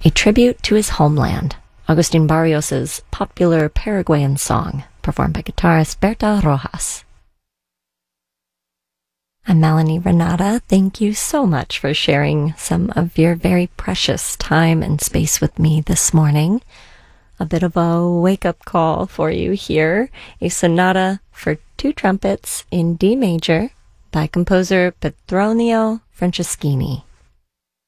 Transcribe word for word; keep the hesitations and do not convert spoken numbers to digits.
a tribute to his homeland, Agustin Barrios's popular Paraguayan song, performed by guitarist Berta Rojas. I'm Melanie Renata. Thank you so much for sharing some of your very precious time and space with me this morning. A bit of a wake-up call for you here, a sonata for two trumpets in D major by composer Petronio Franceschini.